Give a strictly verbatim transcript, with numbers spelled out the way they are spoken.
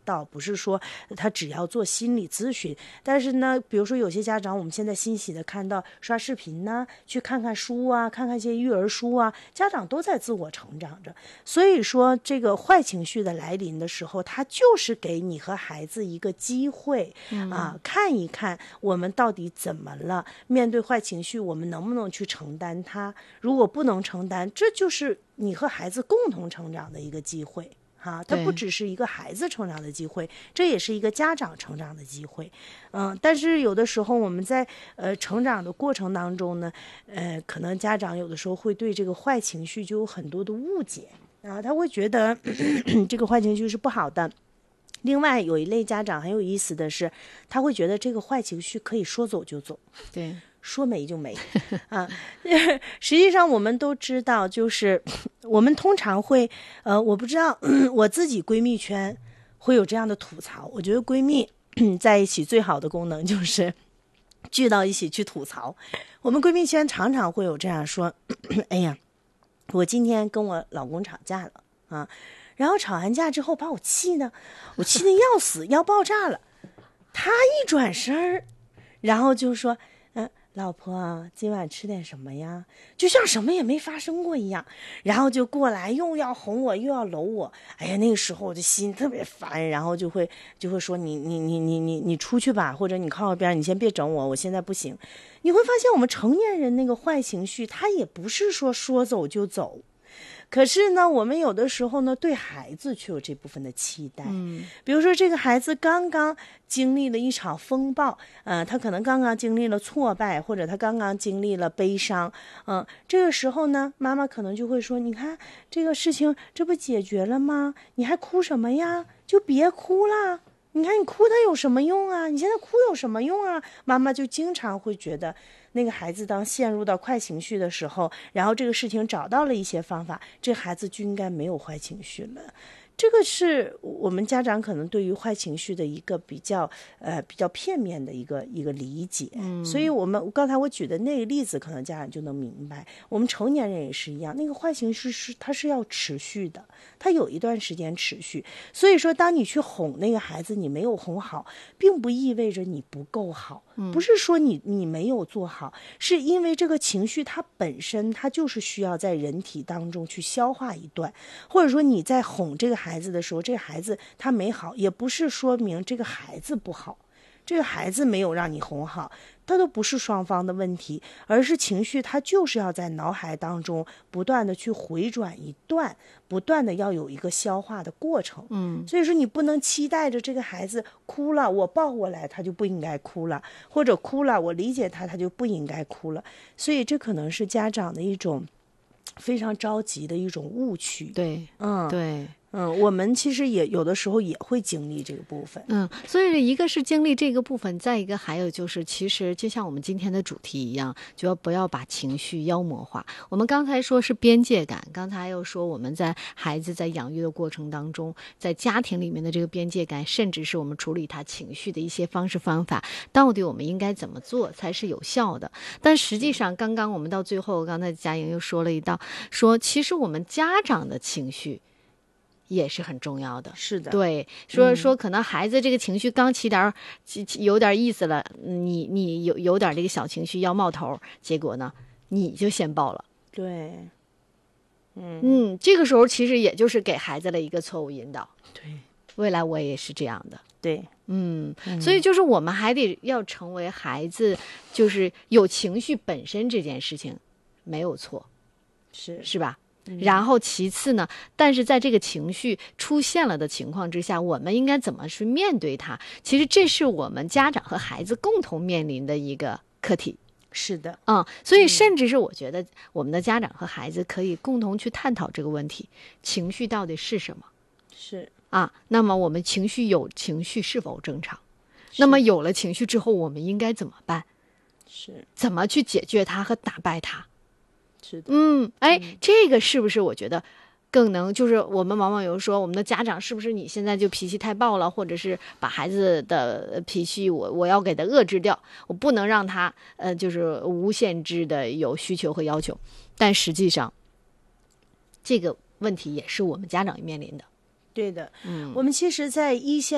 到，不是说他只要做心理咨询。但是呢，比如说有些家长，我们现在欣喜的看到刷视频呢，去看看书啊，看看一些育儿书啊，家长都在自我成长着。所以说这个坏情绪的来临的时候，它就是给你和孩子一个机会、嗯、啊，看一看我们到底怎么了，面对坏情绪我们能不能去承担它，如果不能承担，这就是你和孩子共同成长的一个机会哈，它不只是一个孩子成长的机会，这也是一个家长成长的机会。嗯，但是有的时候我们在呃成长的过程当中呢，呃，可能家长有的时候会对这个坏情绪就有很多的误解啊，他会觉得咳咳这个坏情绪是不好的。另外有一类家长很有意思的是，他会觉得这个坏情绪可以说走就走， 对， 说没就没啊。实际上我们都知道，就是我们通常会呃，我不知道我自己闺蜜圈会有这样的吐槽。我觉得闺蜜在一起最好的功能就是聚到一起去吐槽。我们闺蜜圈常常会有这样说：哎呀，我今天跟我老公吵架了啊。然后吵完架之后把我气的，我气得要死要爆炸了。他一转身儿，然后就说：“嗯，老婆，今晚吃点什么呀？”就像什么也没发生过一样，然后就过来又要哄我又要搂我。哎呀，那个时候我的心特别烦，然后就会就会说：“你你你你你你出去吧，或者你靠边，你先别整我，我现在不行。”你会发现，我们成年人那个坏情绪，他也不是说说走就走。可是呢，我们有的时候呢，对孩子却有这部分的期待。嗯，比如说这个孩子刚刚经历了一场风暴，呃，他可能刚刚经历了挫败，或者他刚刚经历了悲伤，嗯、呃，这个时候呢，妈妈可能就会说：“你看这个事情，这不解决了吗？你还哭什么呀？就别哭了。你看你哭它有什么用啊？你现在哭有什么用啊？”妈妈就经常会觉得，那个孩子当陷入到坏情绪的时候，然后这个事情找到了一些方法，这孩子就应该没有坏情绪了。这个是我们家长可能对于坏情绪的一个比较呃比较片面的一个一个理解。嗯，所以我们刚才我举的那个例子，可能家长就能明白，我们成年人也是一样，那个坏情绪是它是要持续的，它有一段时间持续。所以说，当你去哄那个孩子，你没有哄好，并不意味着你不够好，不是说你你没有做好，是因为这个情绪它本身它就是需要在人体当中去消化一段，或者说你在哄这个孩子的时候，这个孩子他没好，也不是说明这个孩子不好，这个孩子没有让你哄好，它都不是双方的问题，而是情绪它就是要在脑海当中不断的去回转一段，不断的要有一个消化的过程。嗯，所以说你不能期待着这个孩子哭了我抱过来他就不应该哭了，或者哭了我理解他他就不应该哭了。所以这可能是家长的一种非常着急的一种误区。 对， 嗯， 对。 嗯，我们其实也有的时候也会经历这个部分。 嗯，所以一个是经历这个部分，再一个还有就是，其实就像我们今天的主题一样，就要不要把情绪妖魔化。我们刚才说是边界感，刚才又说我们在孩子在养育的过程当中，在家庭里面的这个边界感，甚至是我们处理他情绪的一些方式方法，到底我们应该怎么做才是有效的？但实际上，刚刚我们到最后，刚才佳莹又说了一道，说其实我们家长的情绪也是很重要的。 是的， 对，说说可能孩子这个情绪刚起点有点意思了，你你有有点这个小情绪要冒头，结果呢你就先爆了。 对，嗯嗯，这个时候其实也就是给孩子的一个错误引导。 对， 未来我也是这样的。 对， 嗯，所以就是我们还得要成为孩子，就是有情绪本身这件事情没有错， 是是吧？然后其次呢，但是在这个情绪出现了的情况之下，我们应该怎么去面对它？其实这是我们家长和孩子共同面临的一个课题。 是的， 嗯，所以甚至是我觉得我们的家长和孩子可以共同去探讨这个问题：情绪到底是什么？ 是啊，那么我们情绪有情绪是否正常？那么有了情绪之后，我们应该怎么办？ 是怎么去解决它和打败它？ 是的， 嗯，哎，这个是不是我觉得更能，就是我们往往有说，我们的家长是不是你现在就脾气太暴了，或者是把孩子的脾气我我要给他遏制掉，我不能让他呃就是无限制的有需求和要求，但实际上这个问题也是我们家长面临的。 对的， 嗯， 我们其实在一线